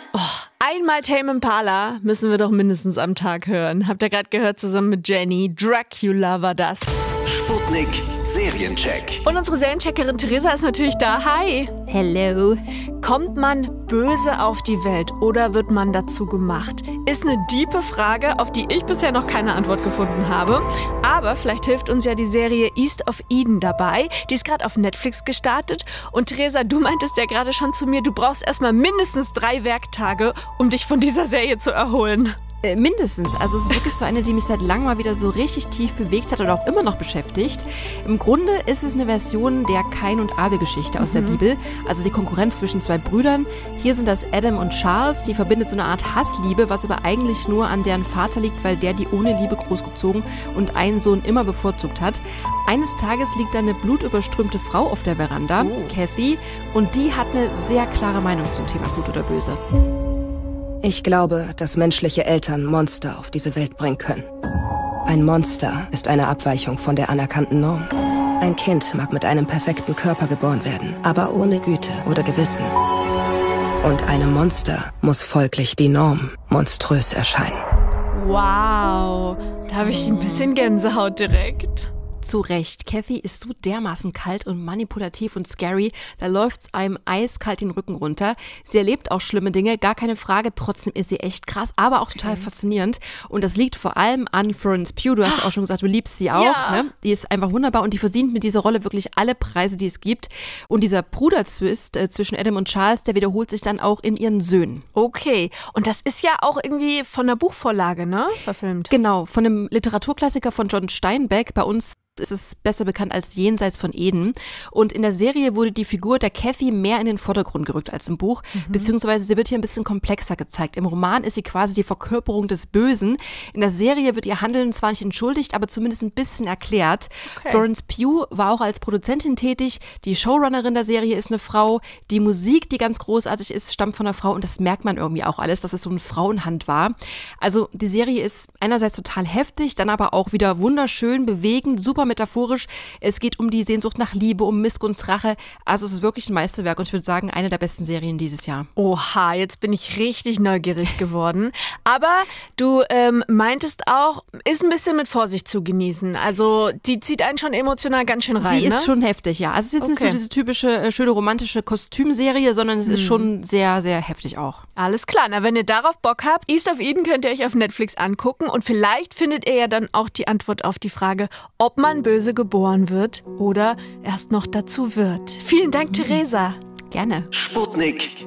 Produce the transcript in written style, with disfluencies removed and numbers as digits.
Einmal Tame Impala müssen wir doch mindestens am Tag hören. Habt ihr gerade gehört, zusammen mit Jenny. Dracula war das. Sputnik Seriencheck. Und unsere Seriencheckerin Theresa ist natürlich da. Hi. Hello. Kommt man böse auf die Welt oder wird man dazu gemacht? Ist eine diepe Frage, auf die ich bisher noch keine Antwort gefunden habe. Aber vielleicht hilft uns ja die Serie East of Eden dabei. Die ist gerade auf Netflix gestartet. Und Theresa, du meintest ja gerade schon zu mir, du brauchst erstmal mindestens 3 Werktage, um dich von dieser Serie zu erholen. Mindestens. Also es ist wirklich so eine, die mich seit langem mal wieder so richtig tief bewegt hat oder auch immer noch beschäftigt. Im Grunde ist es eine Version der Kain- und Abel-Geschichte aus der Bibel. Also die Konkurrenz zwischen 2 Brüdern. Hier sind das Adam und Charles. Die verbindet so eine Art Hassliebe, was aber eigentlich nur an deren Vater liegt, weil der die ohne Liebe großgezogen und einen Sohn immer bevorzugt hat. Eines Tages liegt da eine blutüberströmte Frau auf der Veranda, Kathy, und die hat eine sehr klare Meinung zum Thema Gut oder Böse. Ich glaube, dass menschliche Eltern Monster auf diese Welt bringen können. Ein Monster ist eine Abweichung von der anerkannten Norm. Ein Kind mag mit einem perfekten Körper geboren werden, aber ohne Güte oder Gewissen. Und einem Monster muss folglich die Norm monströs erscheinen. Wow, da habe ich ein bisschen Gänsehaut direkt. Zu Recht. Kathy ist so dermaßen kalt und manipulativ und scary, da läuft's einem eiskalt den Rücken runter. Sie erlebt auch schlimme Dinge, gar keine Frage, trotzdem ist sie echt krass, aber auch total faszinierend. Und das liegt vor allem an Florence Pugh, du hast auch schon gesagt, du liebst sie auch, ne? Die ist einfach wunderbar und die verdient mit dieser Rolle wirklich alle Preise, die es gibt. Und dieser Bruderzwist zwischen Adam und Charles, der wiederholt sich dann auch in ihren Söhnen. Okay, und das ist ja auch irgendwie von der Buchvorlage, ne? Verfilmt. Genau, von einem Literaturklassiker von John Steinbeck, bei uns ist es besser bekannt als Jenseits von Eden. Und in der Serie wurde die Figur der Kathy mehr in den Vordergrund gerückt als im Buch, beziehungsweise sie wird hier ein bisschen komplexer gezeigt. Im Roman ist sie quasi die Verkörperung des Bösen. In der Serie wird ihr Handeln zwar nicht entschuldigt, aber zumindest ein bisschen erklärt. Okay. Florence Pugh war auch als Produzentin tätig. Die Showrunnerin der Serie ist eine Frau. Die Musik, die ganz großartig ist, stammt von einer Frau und das merkt man irgendwie auch alles, dass es so eine Frauenhand war. Also die Serie ist einerseits total heftig, dann aber auch wieder wunderschön, bewegend, super metaphorisch. Es geht um die Sehnsucht nach Liebe, um Missgunst, Rache. Also es ist wirklich ein Meisterwerk und ich würde sagen, eine der besten Serien dieses Jahr. Oha, jetzt bin ich richtig neugierig geworden. Aber du meintest auch, ist ein bisschen mit Vorsicht zu genießen. Also die zieht einen schon emotional ganz schön rein, Sie ist schon heftig, ja. Also es ist jetzt nicht so diese typische, schöne romantische Kostümserie, sondern es ist schon sehr, sehr heftig auch. Alles klar, na wenn ihr darauf Bock habt, East of Eden könnt ihr euch auf Netflix angucken und vielleicht findet ihr ja dann auch die Antwort auf die Frage, ob man böse geboren wird oder erst noch dazu wird. Vielen Dank, Theresa. Gerne. Sputnik